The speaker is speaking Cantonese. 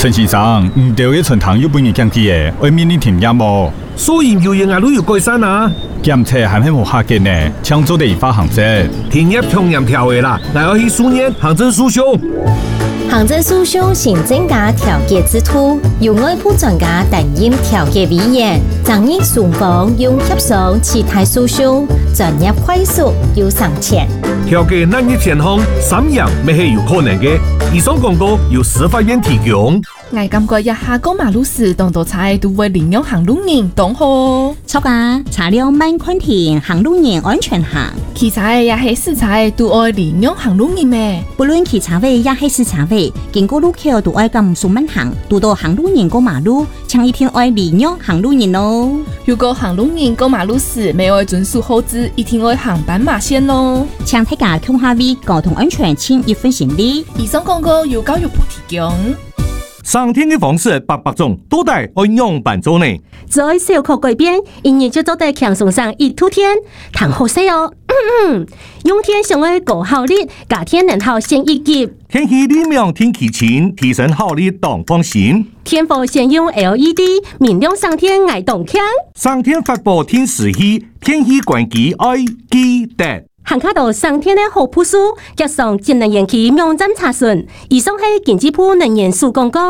陈先生，唔对嘅村堂有半年降低嘅，外面你停业冇？ 所以有嘢都有改善啊。 检测还係冇下嘅呢，搶做地方行政。 停業從嚴調嘅啦，嚟我去書念行政訴訟。 行政訴訟行政加調解制度，由外部專家擔任調解委員，爭議雙方用協商其他訴訟，專業快速又省錢。 調解難嘅情況，三樣未係有可能嘅。以上廣告由司法院提供。 我感覺一下過馬路時，當道菜都會領養行路人當好。 錯啊，查了慢寬停，行路人安全行。 汽車也係死柴，都愛領養行路人咩？ 不論汽車位也係死柴位，經過路口都愛咁數慢行，遇到行路人過馬路，請一定愛領養行路人咯。 如果行路人過馬路時未愛遵守號誌，一定愛行斑馬線咯。 請大家共下位交通安全，請一分心力。 以上廣告由教育部提供。 上天嘅方式百種，到底愛樣辦做呢？ 在小可改變，因而就做得強送上一兔天，談好勢哦。用天上嘅高效率，假天能效先一級。 天氣裏面天氣晴，提升效率當放心。 天火先用 LED 明亮上天愛動強。 上天發布天時氣，天氣關機愛記得。 行卡到上天的好樸素，加上節能延期網站查詢。以上係經濟部能源署廣告。